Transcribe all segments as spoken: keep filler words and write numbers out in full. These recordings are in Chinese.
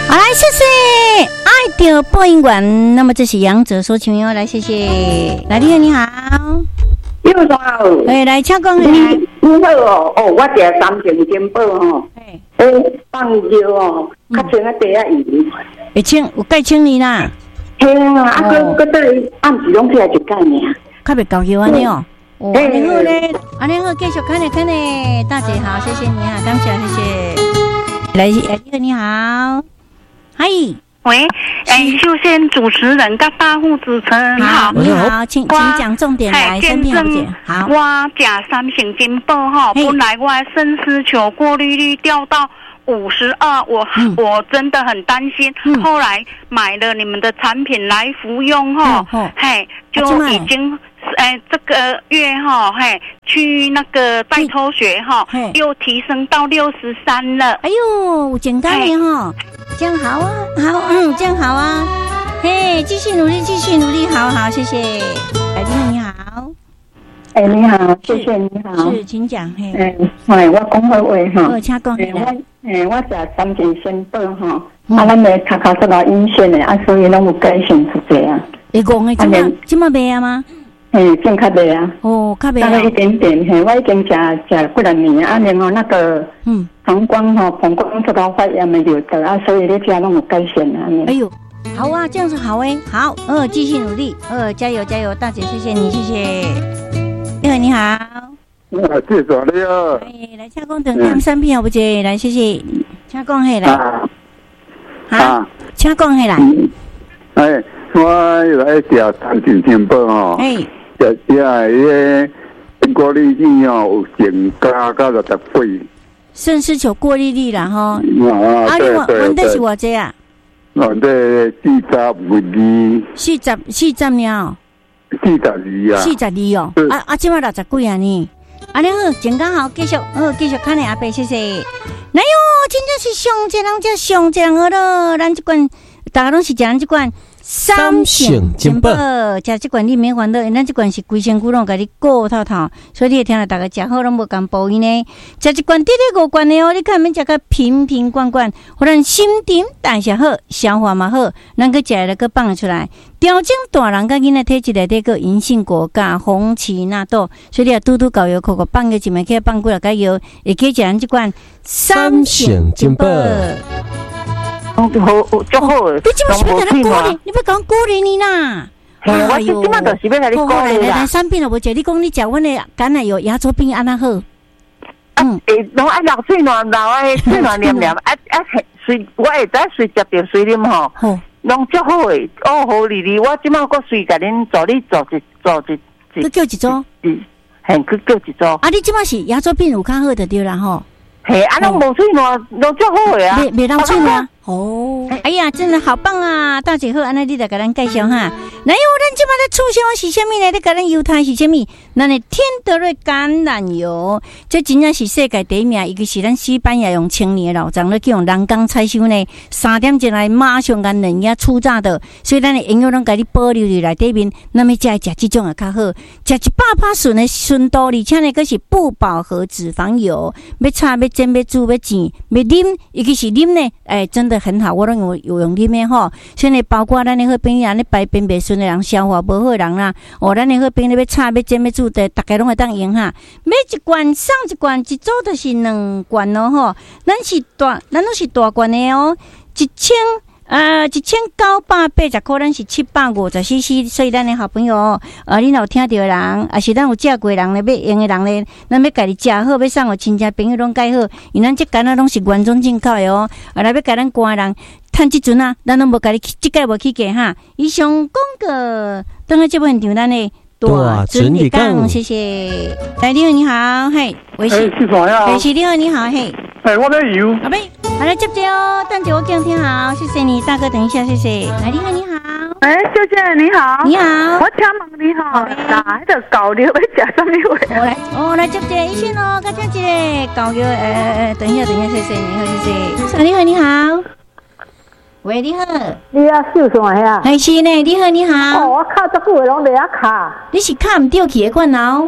好，来谢谢爱的播音馆。那么这是杨哲所请哟，来谢谢。来，你好，你好， 你好， 哎，来请讲。 你你好哦，哦，我食三成金宝吼，诶，放尿哦，较清啊地啊盐， 会清有介清你啦。 嘿啊，啊个个对暗时拢起来一盖尔， 较袂高腰安尼哦。哦，安尼好咧，安尼好，继续看咧看咧，大姐好，谢谢你啊，感谢谢谢。来，你好，你好，嗨， 喂，哎，秀仙主持人跟大户主持人好， 你好，请请讲重点来，身体好不姐？好， 我假三型金宝哈，本来我深丝球过滤率掉到五十二，我、嗯、我真的很担心、嗯，后来买了你们的产品来服用哈、嗯，嘿，就已经。哎，这个月哈，嘿，去那个代抽血哈，又提升到六十三了。 哎呦，简单的哈，这样好啊，好，嗯，这样好啊，嘿，继续努力，继续努力，好好，谢谢。哎，你好，你好， 哎，你好，谢谢你好， 是，请讲，嘿， 哎，哎，我讲好话哈， 我请讲， 哎，我，哎，我食三件仙宝哈，啊，咱的卡卡这个阴线的，啊，所以拢有改善出这啊。 你讲的，今嘛今嘛卖啊吗？ 嘿，正较袂啊！ 哦，较袂啊！ 大概一点点，嘿，我已经食食几两年啊，然后那个嗯，膀胱哈，膀胱这个发炎没有得啊，所以你家拢有改善啊。 哎呦，好啊，这样子好哎，好，呃，继续努力，呃，加油加油，大姐，谢谢你，谢谢。你好，你好。啊， 谢谢你啊！ 哎，来，请讲等等产品好不姐？来，谢谢，请讲嘿来。啊，请讲嘿来。 哎，我来食三斤金宝哦。哎。食食迄个过滤率哦，有增加到六十倍。 肾丝球过滤率啦吼。 啊，对对对。 问题是偌济啊？ 哦，这四十二。 四十四十了。 四十二啊。 四十二哦。啊啊，即马六十几啊呢？安尼好，健康好，继续，好继续看你阿伯，谢谢。来哟，真正是上一人才上一人好咯，咱这款大家拢是食咱这款。三性金宝，食这罐你免烦恼，咱这罐是规身躯拢甲你顾透透，所以你会听到大家食好拢无共补因呢。食一罐得咧五罐的哦，你看免食个瓶瓶罐罐，互咱心情代谢好，消化嘛好，咱个食了个放出来，调整大人甲囡仔体质内底个银杏果加红旗纳豆，所以你啊拄拄搞药，口口放个一枚去放几落个药，会去食咱这罐三性金宝。 好，就好。 你即摆是要甲咱鼓励，你要讲鼓励你啦。 嘿，我即即摆就是要甲你鼓励啦。 来来，产品咯，无食你讲你食阮的橄榄油牙周病安那好。 嗯，诶，拢爱流水暖流诶，水暖黏黏，啊啊，随我会再随食着水啉吼，拢足好诶，哦好哩哩，我即摆搁随甲恁做你做一做一， 佮叫一组， 嗯，嘿，佮叫一组。 啊，你即摆是牙周病有较好的对啦吼。 嘿，啊，拢无水暖，拢足好诶啊， 袂袂流水暖。哦，哎呀，真的好棒啊！大姐好，安尼你来给咱介绍哈。来哟，咱即摆咧促销是虾米呢？你给咱犹太是虾米？咱的天德瑞橄榄油，这真正是世界第一名。一个是咱西班牙用千年的老张咧，叫用人工采收呢，三点钟来马上干嫩芽初榨的，所以咱的营养拢给你保留伫内底面。那么再食这种也较好，食一百趴顺的顺度，而且呢，佫是不饱和脂肪油，要炒要煎要煮要煎要啉，一个是啉呢，哎，真的。很好，我拢有有用啉的吼。现在包括咱的好朋友，你排便袂顺的人，消化无好的人啦，哦，咱的好朋友要炒要煎要煮的，大家拢会当用哈。买一罐送一罐，一组就是两罐咯吼。咱是大，咱都是大罐的哦，一千。呃，一千九百八十块，咱是七百五十 C C， 所以咱的好朋友，呃，你若有听到的人，也是咱有食过人咧，要用的人咧，咱要家己食好，要送互亲戚朋友拢介好，因咱这干啊拢是原装进口的哦，啊，来要甲咱官人，趁即阵啊，咱拢无家己即届无去价哈。以上讲个，等下这部现场咱的大准理讲，谢谢。来，你好，你好，嘿，喂是， 是啥呀？ 喂是，你好，你好，嘿。 哎，我在游。 阿妹，好来接接哦，蛋姐我给你听好，谢谢你，大哥等一下，谢谢。来，你好，你好。 哎，小姐你好。 你好。 我请问你好，哪个狗肉要吃什么味？ 我来，哦来接接，一先哦，再听一个狗肉，呃呃，等一下，等一下，谢谢你好，谢谢。你好，你好。喂，你好。 你要收啥呀？ 还是呢，你好，你好。 哦，我卡足久拢在遐卡。 你是卡唔掉去的款哦？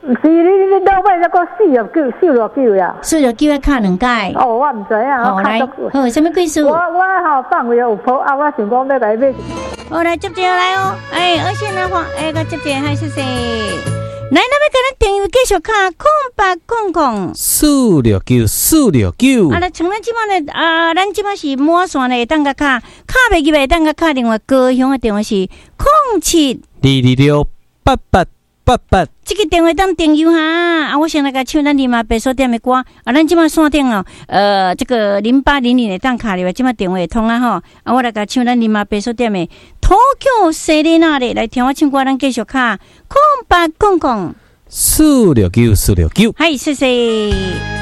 唔是你你老尾那个四六九四六九呀， 四六九要卡两届。 哦，我唔知啊， 好来，好，什么贵数？ 我我吼范围有破啊，我想讲要来买。 好来接接来哦，哎，而且呢话，哎个接接还是谁？来，那边跟咱电话继续卡空八空空四六九四六九。 啊，那像咱即马呢啊，咱即马是满线的，当个卡卡袂记袂，当个卡另外高雄的电话是空七二二六八八。八八， 这个电话当电邮哈啊！我先来个唱咱林妈白手店的歌啊，咱即马线顶哦，呃，这个零八零零的当卡里，即马电话通啊吼啊！我来个唱咱林妈白手店的土桥西里那里来听我唱歌，咱继续卡空八空空四六九四六九， 嗨，谢谢。